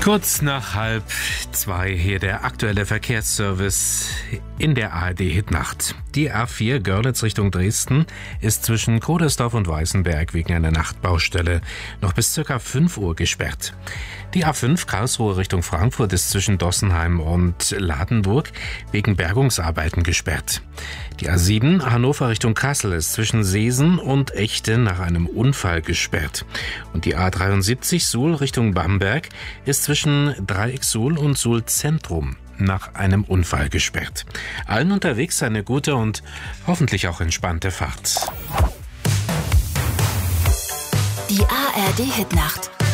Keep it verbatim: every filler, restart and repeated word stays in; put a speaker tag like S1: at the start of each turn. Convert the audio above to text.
S1: Kurz nach halb zwei hier der aktuelle Verkehrsservice in der A R D-Hitnacht. Die A vier Görlitz Richtung Dresden ist zwischen Kodersdorf und Weißenberg wegen einer Nachtbaustelle noch bis ca. fünf Uhr gesperrt. Die A fünf Karlsruhe Richtung Frankfurt ist zwischen Dossenheim und Ladenburg wegen Bergungsarbeiten gesperrt. Die A sieben Hannover Richtung Kassel ist zwischen Seesen und Echte nach einem Unfall gesperrt. Und die A dreiundsiebzig Suhl Richtung Bamberg ist zwischen Dreieck Suhl und Suhl Zentrum nach einem Unfall gesperrt. Allen unterwegs eine gute und hoffentlich auch entspannte Fahrt.
S2: Die A R D-Hitnacht.